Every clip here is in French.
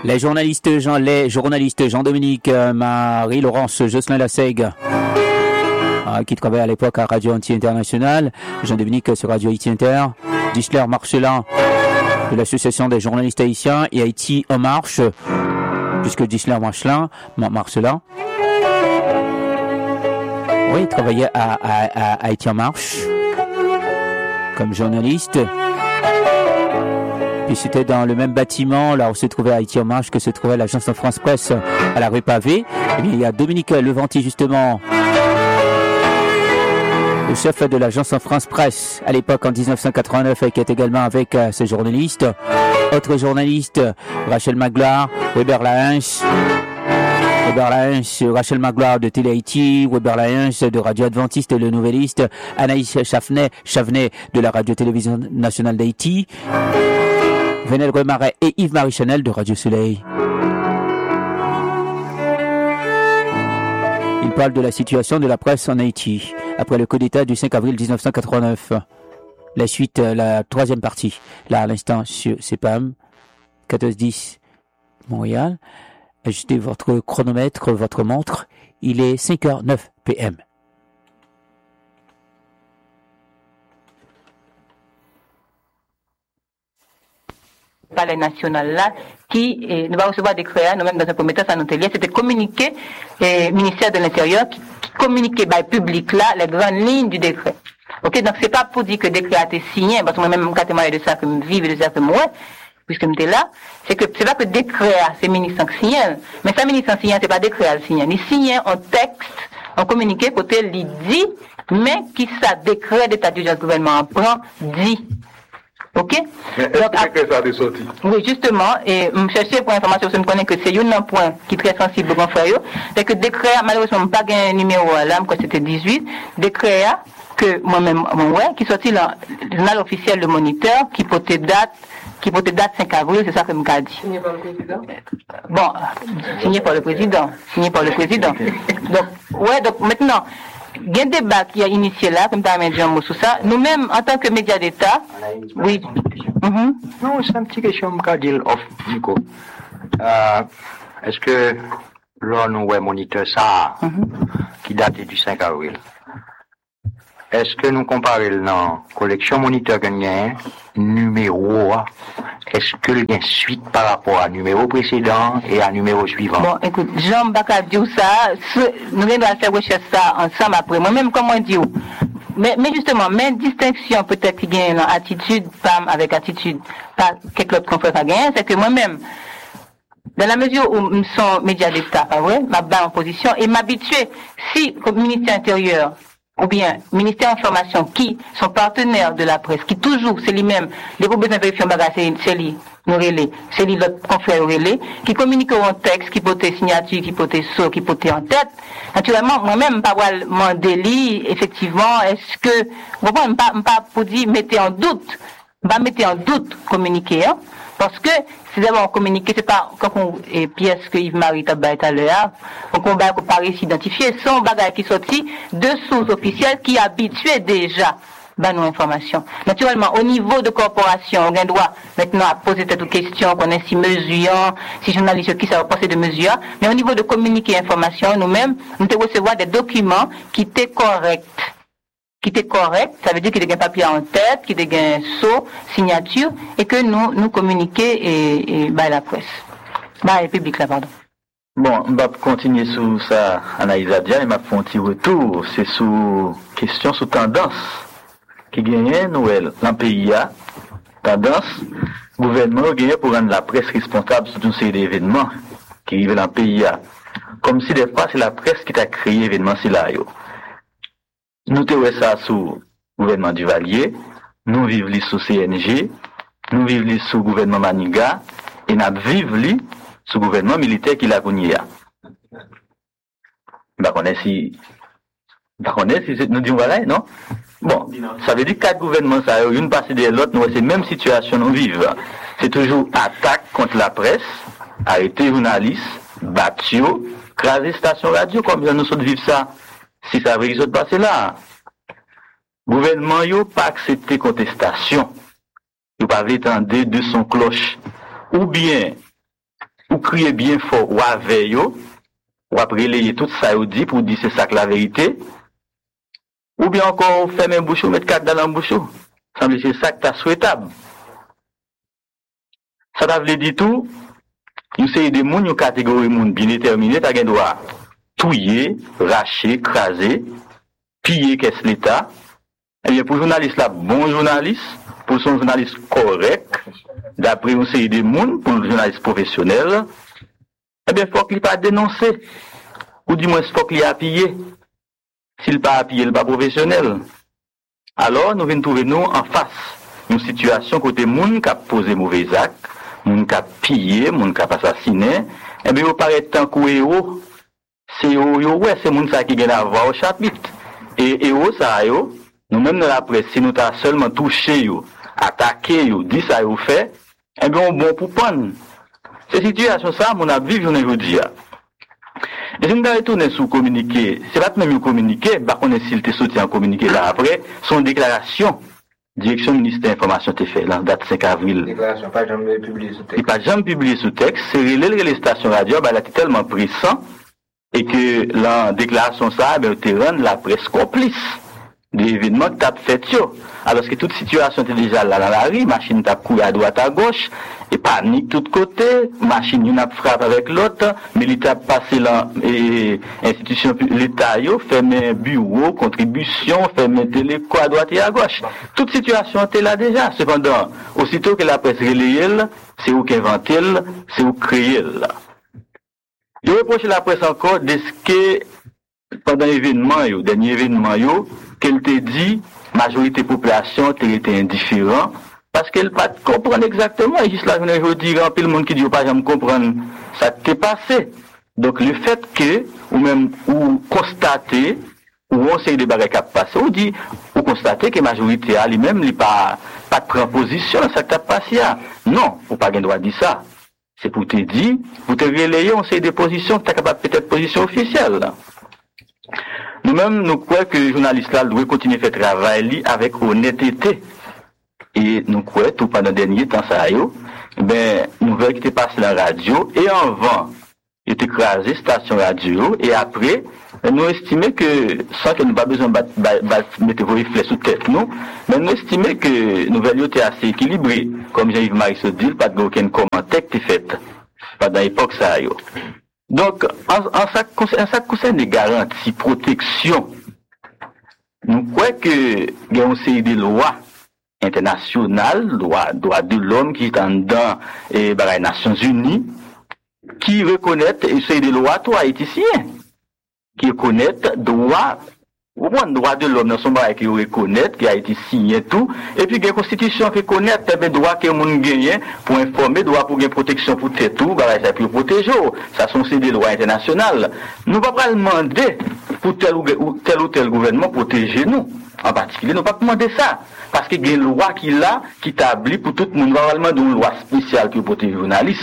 Les journalistes Jean-Dominique, Marie-Laurence, Jocelyn Lassègue, qui travaillait à l'époque à Radio Haïti International, Jean-Dominique sur Radio Haïti Inter, Disler Marcelin de l'Association des journalistes haïtiens et Haïti en marche, puisque Disler Marcelin, oui, il travaillait à Haïti en marche comme journaliste. Puis c'était dans le même bâtiment, là où se trouvait Haïti en marche, que se trouvait l'agence de France Presse à la rue Pavée. Et bien, il y a Dominique Levanti, justement, le chef de l'agence en France Presse, à l'époque en 1989, qui est également avec ces journalistes. Autres journalistes, Rachel Magloire, Weber Lahinch, Rachel Magloire de Télé Haïti, Weber Lahinch de Radio Adventiste et Le Nouvelliste, Anaïs Chavenet de la Radio-Télévision Nationale d'Haïti, Venel Remaret et Yves-Marie Chanel de Radio Soleil. Il parle de la situation de la presse en Haïti, après le coup d'État du 5 avril 1989. La suite, la troisième partie, là à l'instant sur CPAM, 14-10 Montréal. Ajustez votre chronomètre, votre montre, il est 5h09 PM. Palais national là, qui ne va recevoir des créas, nous-mêmes dans un premier temps, ça nous lié, c'était communiquer, ministère de l'Intérieur, qui communiquait par le public là, les grandes lignes du décret. Ok, donc c'est pas pour dire que le décret a été signé, parce que moi-même, quand témoigner de ça, que je vive, de ça, que moi, puisque je suis là, c'est pas que le décret, c'est le ministre qui signe, mais ça, le ministre qui signe, c'est pas le décret qui signe. Il signe un texte, en communiqué, côté, il dit, mais qui ça, décret d'état d'urgence gouvernement prend, dit. Ok? Mais est-ce que ça a des sorties? Oui, justement, et je cherchais pour information, je me connais que c'est un point qui est très sensible pour mon frère, c'est que décret, malheureusement, pas un numéro là, quand c'était 18, décret que moi-même, qui sorti dans le journal officiel de Moniteur, qui peut date 5 avril, c'est ça que me dit. Signé par le président? Bon, signé par le président. Donc maintenant, il y a un débat qui a initié là, comme tu as dit un mot sur ça. Nous-mêmes, en tant que médias d'État, oui. Non, c'est une petite question, Nico. Est-ce que là, nous avons moniteur ça, qui date du 5 avril? Est-ce que nous comparons la collection moniteur gagnant, numéro, est-ce que il y a une suite par rapport à numéro précédent et à numéro suivant? Bon, écoute, Jean Baka dit ça, nous allons faire recherche ça ensemble après. Moi-même, comment on dit? Mais justement, même distinction peut-être qui gagne dans attitude, pas avec attitude, pas quelque autre confrère qui gagne, c'est que moi-même, dans la mesure où nous sommes médias d'État, pas vrai, ma bas en position, et m'habituer, si, comme ministère intérieur, ou bien ministère information qui sont partenaires de la presse, qui toujours, c'est lui-même, les besoins de vérifier c'est lui, nous relais, c'est lui notre confrère relais, qui communique en texte, qui porte signature, qui porte saut, qui porte en tête. Naturellement, moi-même, pas mon délit, effectivement, est-ce que, vous comprenez, pas pour dire, mettez en doute communiquer, hein, parce que, c'est d'abord communiquer, c'est pas, quand on, et pièce que Yves-Marie t'a tout à l'heure, on combat qu'on paraît s'identifier, son bagage qui sorti de sources officielles qui habituaient déjà, nos informations. Naturellement, au niveau de corporation, on a droit, maintenant, à poser cette question, qu'on est si mesurant, si journaliste qui ça va passer de mesure, mais au niveau de communiquer information, nous-mêmes, nous devons recevoir des documents qui étaient corrects. Ça veut dire qu'il y a un papier en tête, qu'il y a un sceau, signature, et que nous communiquer et la presse. Le public là, pardon. Bon, on va continuer sur ça, Anaïs Adia, et m'a fait un petit retour, c'est sous question, sous tendance, qui gagne, Noël, dans le pays, tendance, gouvernement gagne pour rendre la presse responsable sur une série d'événements qui arrivent dans le pays, comme si des fois c'est la presse qui t'a créé l'événement, c'est là, Nous avons ça sous le gouvernement du Valier, nous vivons sous CNG, nous vivons sous le gouvernement Maniga, et nous vivons sous le gouvernement militaire qui l'a connu. Si nous disons voilà, non? Bon, ça veut dire que 4 gouvernements, ça, une partie de l'autre, nous, c'est la même situation, nous vivons. C'est toujours attaque contre la presse, arrêter journalistes, battre, craser station radio, combien nous sommes vivre ça? Si ça veut se passer là, le gouvernement n'a pas accepté contestation, il n'a pas attendre de son cloche, ou bien ou crier bien fort, ou avec yo, ou après relayer tout ça ou dit pour dire c'est ça que la vérité, ou bien encore fermer bouche ou mettre quatre dans la bouche. Ça me dit c'est ça que t'as souhaitable. Ça t'a voulu dire tout, nous c'est des moun, une catégorie moun bien déterminée, t'as gagné droit touiller, racher, craser, piller qu'est-ce l'État. Eh bien, pour journaliste là, bon journaliste, pour son journaliste correct, d'après une série de moun, pour le journaliste professionnel, eh bien, faut qu'il pas dénoncer. Ou du moins, faut qu'il a pillé. S'il pas appuyé, il pas professionnel. Alors, nous venons trouver nous en face une situation côté moun qui a posé mauvais actes, moun qui a pillé, moun qui a assassiné. Eh bien, il paraît tant qu'au héros, c'est ouais, c'est moun ça qui vient avoir au chapitre. Et héros ça yo, nous-mêmes dans la presse, si nous t'a seulement touché yo, attaqué yo, dit ça yo fait, eh bien, on bon pour prendre. Ces situations ça, mon a vécu aujourd'hui. Et si nous retournons sur communiqué, c'est pas même communiqué, par contre, s'il te soutient en communiqué là après, son déclaration, direction ministère de l'Information te fait, là, date 5 avril. Déclaration, pas jamais publié sous texte. Il pas jamais publié sous texte, c'est les stations radio, bah, là, c'est tellement pressant, et que la déclaration ça, ben, te rend la presse complice des événements que t'as fait, yo. Alors que toute situation était déjà là dans la rue, machine t'a couru à droite à gauche, et panique tout côté, machine y'en a frappé avec l'autre, militaire passé là, et institution l'État yo, fermé bureau, contribution, fermé téléco à droite et à gauche. Toute situation était là déjà. Cependant, aussitôt que la presse relayée, c'est où qu'inventer, c'est où créer là. Je reproche la presse encore de ce que, pendant l'événement yo, dernier événement yo, qu'elle te dit, majorité population, t'es été indifférent, parce qu'elle pas comprendre exactement, et juste là, je dis, il y a le monde qui dit, pas jamais comprendre, ça t'est passé. Donc, le fait que, ou même, ou constater, ou on sait des bagages qui passé, ou dit, ou constater que la majorité a lui-même, il pas de proposition, ça t'a passé, non, ou pas gain droit de dire ça. C'est pour te dire, pour te relayer, on sait des positions, que tu es capable peut-être position officielle. Nous-mêmes, nous croyons que le journaliste là doit continuer à faire travail avec honnêteté. Et nous croyons, tout pendant le dernier temps, ça yo, ben, nous voulons qu'il te passe la radio, et en vent, il te écrasé station radio, et après, nous estimons que, sans que nous pas besoin de mettre vos reflets sous tête, nous, mais nous estimons que nous voulons être assez équilibrés. Comme Jean-Yves Marisseau dit, pas de aucun commentaire qui est fait. Pendant l'époque, ça yo. Donc, en ça concerne les garanties, protection, nous croyons que, il y a une série de lois internationales, droits de l'homme qui est dans les Nations Unies, qui reconnaissent, et c'est des lois, toi, haïtiens, qui reconnaissent droit de l'homme dans son bail qui reconnaît, qui a été signé tout, et puis il y a une constitution qui reconnaît les droits que moun gagne pour informer, droit pour gagner protection pour tout, ça pour protéger. Ça sont des lois internationales. Nous ne pouvons pas demander pour tel ou tel gouvernement protéger nous. En particulier, nous ne pouvons pas demander ça. Parce qu'il y a une loi qui établit pour tout le monde, normalement, une loi spéciale qui protège les journalistes.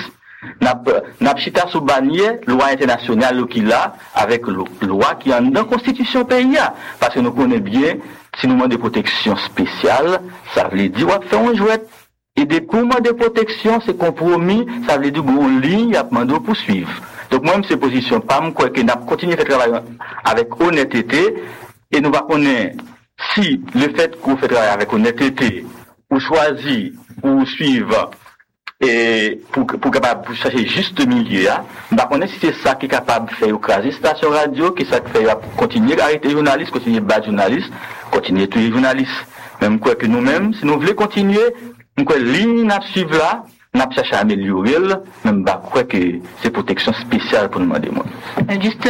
N'a chita sous bannière loi internationale qui l'a avec loi qui est dans la constitution pays parce que nous connaissons bien si nous demandons de protection spéciale ça veut dire on fait un jouet et des cours de protection c'est compromis ça veut dire qu'on ligne à demander poursuivre donc moi ces positions pas me croire que n'a continuer à faire travail avec honnêteté et nous va connaître si le fait qu'on fait travail avec honnêteté ou choisir ou suivre et pour chercher juste milieu, bah, on est si c'est ça qui est capable de faire écraser station radio, qui ça fait continuer à arrêter les journalistes, continuer à battre les journalistes, continuer à tuer les journalistes. Même quoi que nous-mêmes, si nous voulons continuer, nous quoi ligne à suivre là, nous chercher à améliorer, même bah, quoi que c'est protection spéciale pour nous demander. Juste,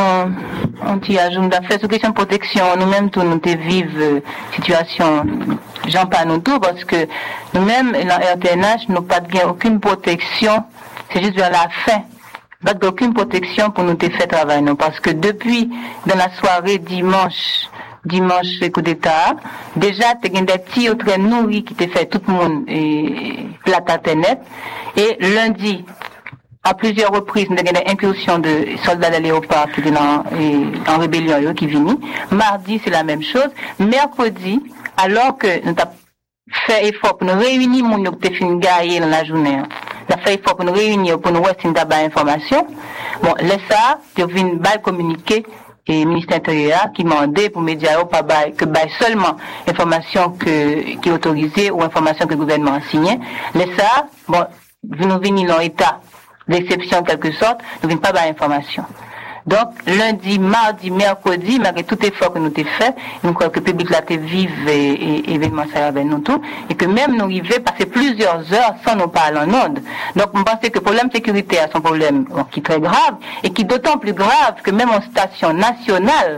on t'y ajoute d'affaires sur question de protection, nous-mêmes, tous nous vivons situation, j'en parle nous tout, parce que nous-mêmes, dans RTNH, nous pas aucune protection, c'est juste vers la fin. Pas aucune protection pour nous faire travailler, non, parce que depuis, dans la soirée dimanche, coup d'état, déjà, t'as des petits très nourris qui t'ont fait tout le monde, et plate internet, et lundi, à plusieurs reprises, nous avons des incursions de soldats de Léopard qui viennent en rébellion, qui viennent. Mardi, c'est la même chose. Mercredi, alors que nous avons fait effort pour nous réunir, nous avons fait une guerre dans la journée. a fait effort pour nous réunir, pour nous voir si nous avons information. Bon, laisse ça, je viens de communiquer et le ministère intérieur qui m'a demandé pour médias que seulement information qui est autorisée ou information que le gouvernement a signée. Laisse ça, bon, nous venons dans l'état d'exception en quelque sorte, nous venons pas avoir information. Donc, lundi, mardi, mercredi, malgré tout effort que nous avons fait, nous croyons que le public là vive et événement ça avec nous tout, et que même nous arrivons passer plusieurs heures sans nous parler en ondes. Donc, je pense que le problème sécuritaire, c'est un problème qui est très grave, et qui est d'autant plus grave que même en station nationale,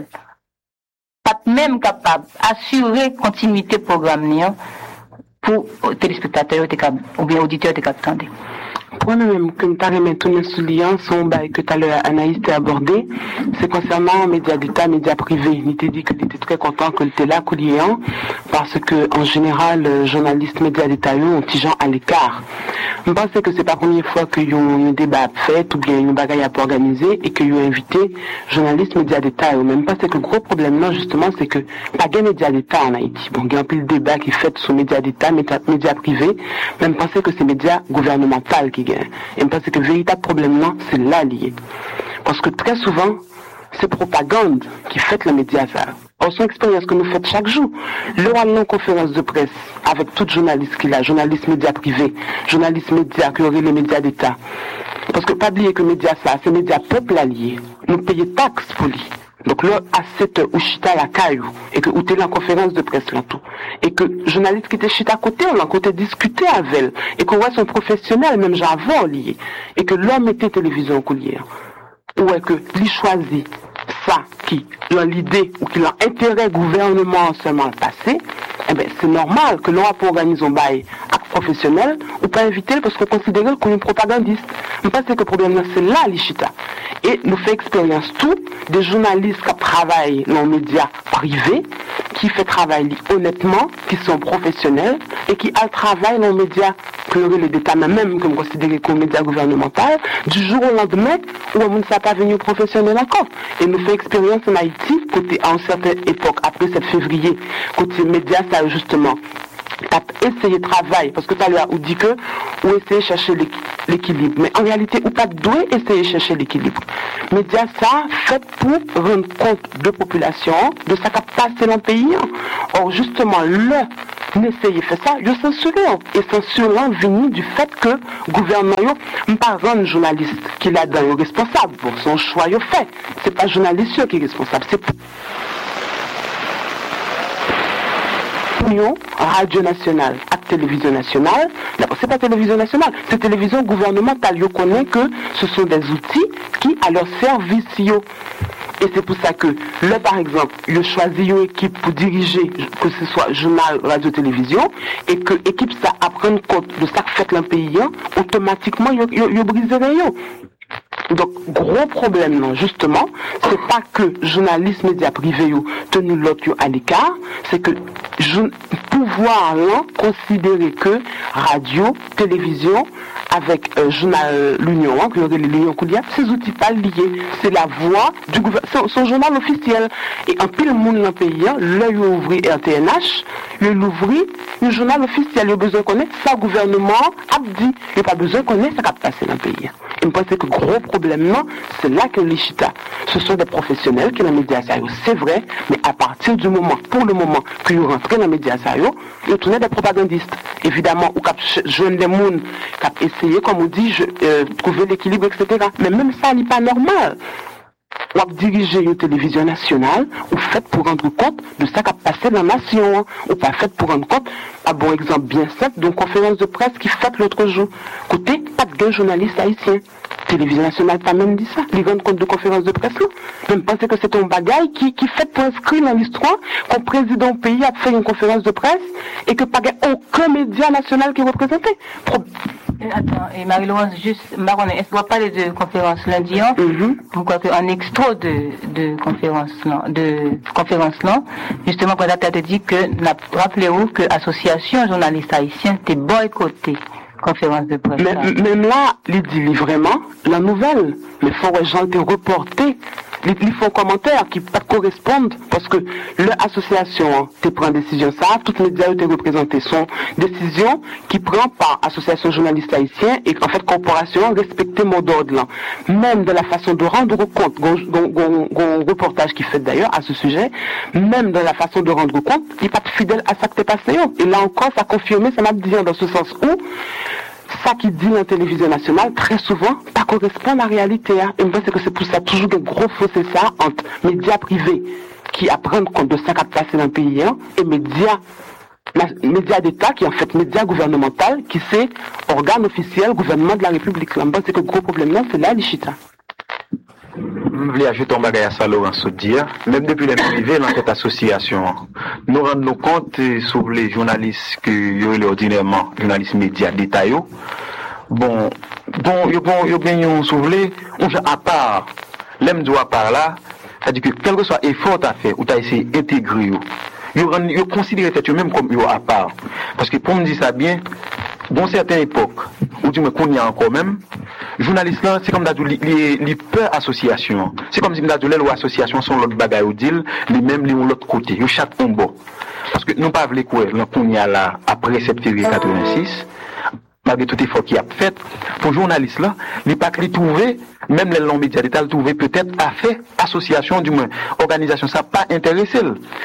pas même capable d'assurer continuité programme pour téléspectateurs ou bien auditeurs de capteurs. Moi-même, que tu as remis sous lien, son bail que tu as l'analyse abordé, c'est concernant les médias d'État, médias privés. Il t'a dit que tu étais très content que tu étais là, Coulian, parce que, en général, journalistes médias d'État, eux, ont petit gens à l'écart. Je pense que c'est pas la première fois qu'il y a un débat fait, ou bien une bagaille à organiser, et qu'il y a invité journalistes médias d'État. Même pas, c'est que le gros problème, là, justement, c'est que, pas de médias d'État en Haïti. Bon, il y a un peu le débat qui est fait sur médias d'État, médias privés, même penser que c'est médias gouvernementaux qui gagnent. Et je pense que le véritable problème, là, c'est là lié. Parce que très souvent, c'est propagande qui fait les médias ça. Or, c'est une expérience que nous faisons chaque jour. Le en conférence de presse avec tout journaliste qu'il a, journaliste médias privés, journaliste médias qui aurait les médias d'État. Parce que pas oublier que médias ça, c'est médias peuple alliés. Nous payons taxes pour lui. Donc là, à cette où chita la caillou, et que où t'es en conférence de presse là tout, et que journaliste qui était chita à côté, on a côté discuter avec elle, et qu'on voit son professionnel, même j'avais lié, et que l'homme était télévision coulière, ou est que lui choisit ça qui a l'idée ou qui a intérêt gouvernement seulement le passé, eh ben c'est normal que l'on a pour organiser un bail professionnel ou pas inviter parce qu'on considère comme un propagandiste. Je pense que le problème c'est là l'Ichita. Et nous fait expérience tout des journalistes qui travaillent dans les médias privés, qui fait travailler honnêtement, qui sont professionnels et qui travaillent dans les médias que l'État même comme considéré comme médias gouvernementaux, du jour au lendemain où on ne s'est pas venu professionnel encore. Et nous fait expérience en Haïti, côté à une certaine époque, après 7 février, côté médias, ça justement t'as essayé de travailler, parce que tu as dit que ou essayer de chercher l'équilibre. Mais en réalité, ou pas doit essayer de chercher l'équilibre. Médias ça fait pour rendre compte de population, de ce qui a passé dans le pays. Or, justement, n'essayez de faire ça, ils censuré. Et censurant venu du fait que le gouvernement n'a pas rendu journaliste qui l'a dans responsable pour son choix fait. C'est pas journaliste qui est responsable, c'est Radio nationale à télévision nationale. D'abord, c'est pas télévision nationale, c'est télévision gouvernementale. Yo connaît que ce sont des outils qui à leur service yo. Et c'est pour ça que là, par exemple, yo choisi une équipe pour diriger, que ce soit journal, radio, télévision, et que l'équipe ça apprenne compte de ça que fait le pays, automatiquement yo briserait yo. Donc, gros problème, non, justement, c'est pas que journalistes, médias privés, tenu l'autre à l'écart, c'est que pouvoir, là, considérer que radio, télévision, avec journal l'Union, que l'Union Coulière, ces outils pas liés, c'est la voix du gouvernement, son journal officiel. Et en pile monde dans le pays, l'œil ouvri RTNH, il ouvrit un journal officiel, il a besoin de connaître ça, gouvernement a dit, il n'a pas besoin de connaître ça qui a passé dans le pays. Et je pense que le gros problème, non, c'est là que les chita, ce sont des professionnels qui sont dans les médias sérieux, c'est vrai, mais à partir du moment, pour le moment, qu'ils rentrent dans les médias sérieux, ils tournent des propagandistes. Évidemment, ou cap jeunes des monde, cap essayer, comme on dit, trouver l'équilibre, etc. Mais même ça, n'est pas normal. Ou diriger une télévision nationale, ou fait pour rendre compte de ça qui a passé dans la nation, ou pas fait pour rendre compte, un bon exemple bien simple, d'une conférence de presse qui fait l'autre jour. Côté, pas de journaliste haïtien. Télévision nationale pas même dit ça. Les grandes comptes de conférence de presse là. Même penser que c'est un bagage qui fait pour inscrire dans l'histoire qu'un président pays a fait une conférence de presse et que pas aucun média national qui est représenté. Attends, et Marie-Laurence, juste, Marron, est-ce qu'on va parler de conférence lundi, on croit qu'un extra de conférence là, justement, quand tu as dit que, rappelez-vous que l'association journaliste haïtienne était boycottée. Conférence de presse. Même là, il dit vraiment la nouvelle. Mais faut que les gens te reporter ils font commentaires qui pas correspondent parce que leur association te prend décision ça, toutes les médias te représentés sont décisions qui prend par association journaliste haïtien et en fait corporation respecter mot d'ordre là. Même de la façon de rendre compte, un reportage qui fait d'ailleurs à ce sujet, même dans la façon de rendre compte, il n'est pas fidèle à ça que t'es passé. Et là encore, ça confirme, ça m'a dit dans ce sens où ça qui dit en télévision nationale, très souvent, pas correspond à la réalité. Hein. Et je pense que c'est pour ça toujours un gros fossé ça entre médias privés qui apprennent compte de ça qui a passé dans le pays hein, et médias d'État qui est en fait médias gouvernemental qui c'est organe officiel gouvernement de la République. Je pense que le gros problème là, c'est là l'Ichita. Je voulais ajouter un bagage à ça, Laurent Saudier. Même depuis les privés, dans cette association, nous rendons compte sur les journalistes que sont ordinairement journalistes médias d'État. Bon, ils bien soulevé, on à part, l'aime doit par là, c'est-à-dire que quel que soit effort à faire, ou tu as essayé d'intégrer, ils considèrent eux-mêmes comme ils à part. Parce que pour me dire ça bien, dans certaines époques, où tu me connais encore même, journaliste là, c'est comme d'adou les peur association. C'est comme si d'adou les associations sont l'autre bagaille au deal, les mêmes les l'autre côté, yo chaque combat. Parce que nous pas voulons quoi, qu'on y a là après février 86, malgré tout effort qu'il a fait, pour journaliste là, les pas les trouver, même les longs médias d'État le trouver peut-être à fait association du moins organisation ça pas intéressé.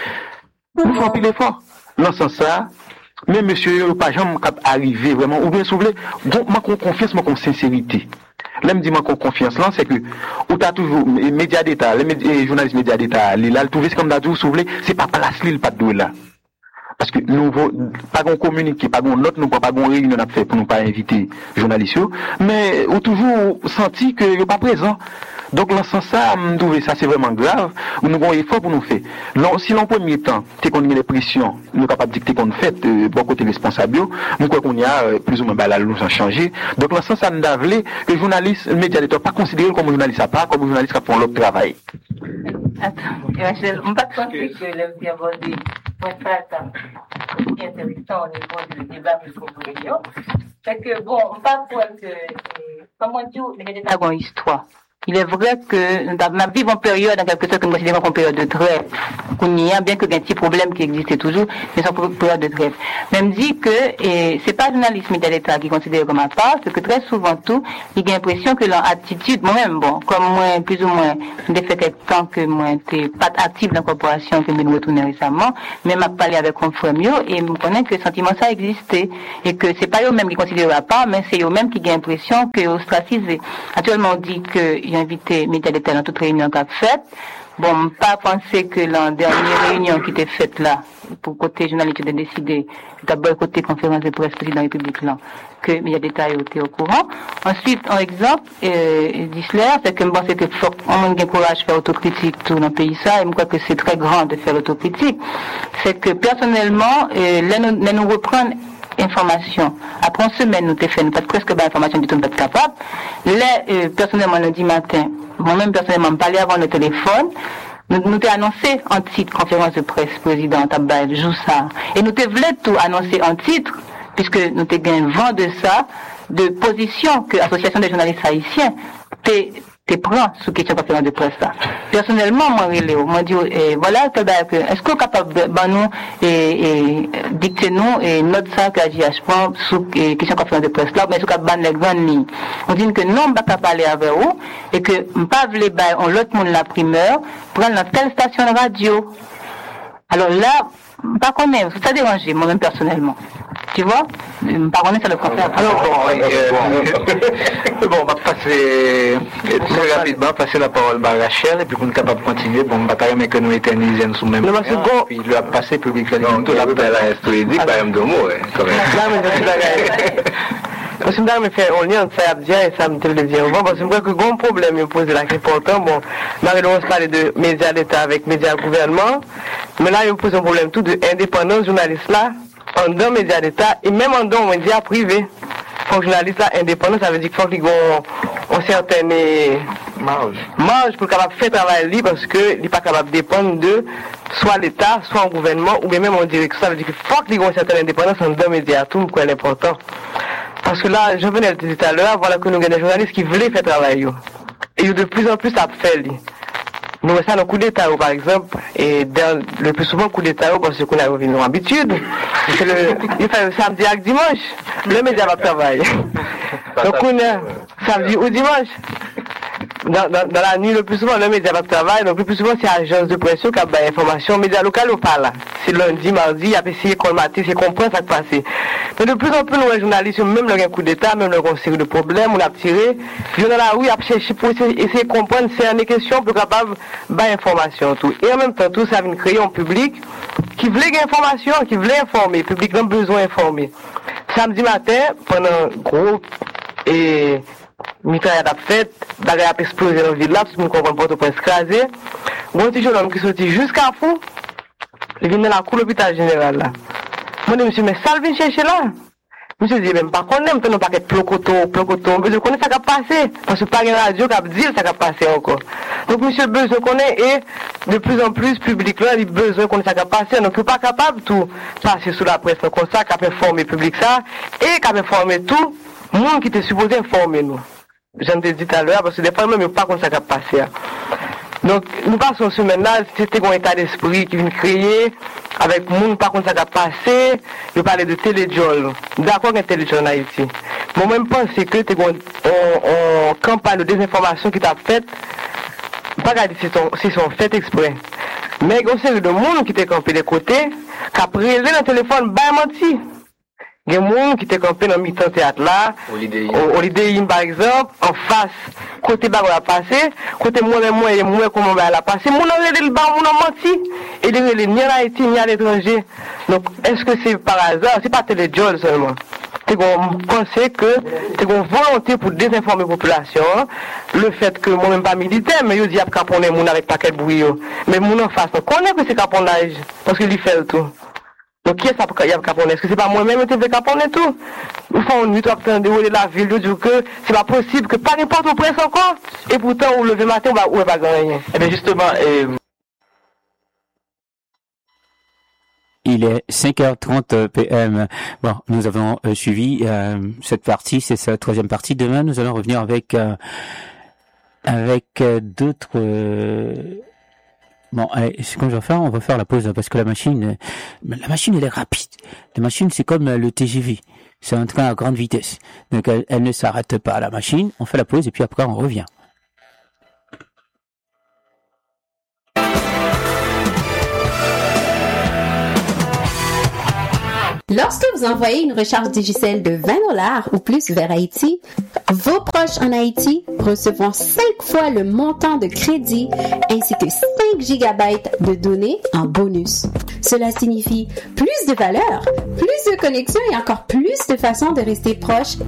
Nous faisons pile effort. Dans ce sens ça, mais monsieur, pas jamais arrivé vraiment, ou bien soulevé, moi qu'on confiance, moi qu'on sincérité. Là, me dit moi qu'on confiance là, c'est que, ou t'as toujours, les médias d'État, les journalistes médias d'État, là, le trouver, c'est comme d'adou soulevé, c'est pas place l'île, pas de là. Parce que nous, pas qu'on communique, pas qu'on note, nous pas qu'on réunion à faire pour nous pas inviter journalistes, mais, ou toujours senti que you're pas présent. Donc, dans ce sens ça, ça c'est vraiment grave. Nous avons un effort pour nous faire. Si l'en premier temps, t'es qu'on met les pressions, nous sommes capables de dicter qu'on fait, bon côté responsable, nous croyons qu'on y a plus ou moins la loi a changé. Donc, dans ce sens ça, nous avons que les journalistes, les médias d'État, pas considérés comme journalistes à part, comme journalistes qui font leur travail. Attends, je ne pas penser que le bien abordé, moi, ça, c'est intéressant au niveau du débat micro-réunion. C'est que, bon, on parle que, comme on dit, les médias d'État ont une histoire. Il est vrai que dans ma vie en période, en quelque sorte, que nous considérons comme période de trêve, qu'on y a, bien qu'il y ait un petit problème qui existait toujours, mais c'est une période de trêve. Même dit que, c'est pas le journalisme de l'État qui est considéré comme à part, parce que très souvent tout, il y a l'impression que leur attitude, moi-même, bon, comme moi, plus ou moins, j'ai fait quelque temps que moi, j'étais pas active dans la corporation, que je me retournais récemment, mais m'a parlé avec un frère mieux, et je me connais que le sentiment ça existait, et que c'est pas eux-mêmes qui considèrent à part, mais c'est eux-mêmes qui ont l'impression que ostracisés. Actuellement, on dit que, invité médias d'État dans toute réunion qu'a faite. Bon, pas penser que la dernière réunion qui était faite là, pour côté journaliste de décider, d'abord côté conférence de presse président de la République là, que médias d'État étaient au courant. Ensuite, un exemple, d'Isler, c'est que je pense que faut on a un courage de faire autocritique tout dans le pays ça, et je crois que c'est très grand de faire autocritique. C'est que personnellement, là nous reprendre information. Après une semaine, nous t'ai fait, nous pas presque pas d'information du tout, nous pas capable. Là, personnellement, lundi matin, moi-même personnellement, me parlais avant le téléphone, nous t'ai annoncé en titre, conférence de presse, président Tabaï, joue ça. Et nous t'ai voulu tout annoncer en titre, puisque nous t'ai gagné vent de ça, de position que l'Association des journalistes haïtiens t'es prend sous question conférence de presse là. Personnellement, moi, Léo, moi dit, voilà, est-ce qu'on est capable de, nous, dicter nous, et note ça que la JH prend sous question conférence de presse là, mais sous capable les grandes lignes. On dit que non, on va pas parler avec vous, et que, on pas voulait, on l'autre monde la primeur, prendre dans telle station de radio. Alors là, pas connaître, ça dérange, moi-même personnellement. Tu vois? Pas connaître, ça le contraire. Alors bon, on va passer très rapidement, passer la parole à Rachel, et puis pour nous capables de continuer, bon, on va carrément que nous éterniser sous le même point, puis il va passer public là, tout la belle historique, par exemple, de mots, quand même. Parce que je fais un lien entre ça et ça me télévision. Parce que je crois que le grand problème est posé là, qui est important. Bon, Marie-Laurence parlait de médias d'État avec médias gouvernement. Mais là, il pose un problème tout de indépendance journaliste là, en dedans médias d'État, et même en dedans médias privés. Pour que journaliste là, indépendant, ça veut dire qu'il faut qu'ils ont une certaine marge pour capable faire travail libre, parce que il n'est pas capable de dépendre de soit l'État, soit un gouvernement, ou bien même en direction. Ça veut dire qu'il faut qu'ils ont une certaine indépendance en dedans médias, tout, quoi, l'important. Parce que là, je venais de dire tout à l'heure, voilà que nous avons des journalistes qui voulaient faire travail. Et de plus en plus, ça fait. Nous, ça, nos coups d'État, par exemple, et le plus souvent, coups d'État, parce qu'on a une habitude. Il fait le samedi et dimanche. Le média va travailler. Donc, on a samedi ou dimanche. Dans la nuit, le plus souvent, le média va travailler. Donc, le plus souvent, c'est l'agence de presse qui a des informations. Média local ou pas là. C'est lundi, mardi, il y a essayé de colmater, c'est comprendre ça qui passe. Mais de plus en plus, nous, les journalistes, même le coup d'État, même le conseil de problèmes, on a tiré. Ils sont dans la rue, à chercher pour essayer de comprendre, c'est une question pour capable d'information tout. Et en même temps, tout ça vient créer un public qui voulait des informations, qui voulait informer. Le public a besoin d'informer. Samedi matin, pendant un groupe et mitraillade a fait, bagarre a explosé dans la ville là, parce que nous comprenons pas tout pour écraser. Un petit jeune homme qui sortit jusqu'à fou, il vient dans la cour de l'hôpital général là. Moi, je me suis dit, mais ça vient chercher là. Je me suis dit, même pas qu'on aime, on pas qu'être plocoton, je connais ça qui a passé, parce que pas une radio qui a dit ça qui a passé encore. Donc, monsieur, besoin qu'on ait, et de plus en plus, public là, il a besoin qu'on ait ça qui a passé, donc, il n'est pas capable de tout passer sous la presse comme ça, qui a informé le public ça, et qui a informé tout, le monde qui était supposé informer nous. J'en ai dit tout à l'heure, parce que des fois, même, il n'y a pas qu'on ça qui a passé. Donc, nous passons ce semaine-là, c'était un état d'esprit qui vient créer, avec le monde, par contre, ça a passé, je parlais de téléjournal. D'accord, il y a un téléjournal en Haïti. Moi-même, je pense que c'est une campagne de désinformation qui t'a faite, pas regarder si sont faites exprès. Mais il y a une série de monde qui t'a campé des côtés, qui a pris dans le téléphone, bah, menti. Il y a des gens qui étaient campés dans le mi-temps théâtre là, au Lidéim par exemple, en face, côté bar a passé, côté moi comment va la passer, mon a le bar, mon a menti, et les ni en Haïti ni à l'étranger. Donc, est-ce que c'est par hasard, c'est pas téléjournal seulement. C'est qu'on pensait que c'est une volonté pour désinformer la population, le fait que moi-même pas militaire, mais je dis à caponner mon avec paquet de bruit, mais mon en face, on connaît que c'est caponnage, parce qu'il fait le tout. Donc, qui est-ce qu'il y a Caponnet? Est-ce que c'est pas moi-même qui ai fait Caponnet tout? Nous faisons une nuit, on dérouler la ville, nous disons que c'est pas possible, que pas n'importe où presse encore, et pourtant, on lever matin, on va pas gagner. Eh bien, justement, Il est 5h30 PM. Bon, nous avons suivi cette partie, c'est sa troisième partie. Demain, nous allons revenir avec d'autres... Bon, allez, c'est comme je vais faire, on va faire la pause parce que la machine elle est rapide. La machine c'est comme le TGV, c'est un train à grande vitesse. Donc elle ne s'arrête pas, la machine. On fait la pause et puis après on revient. Lorsque vous envoyez une recharge Digicel de $20 ou plus vers Haïti, vos proches en Haïti recevront 5 fois le montant de crédit ainsi que 5 GB de données en bonus. Cela signifie plus de valeur, plus de connexion et encore plus de façons de rester proche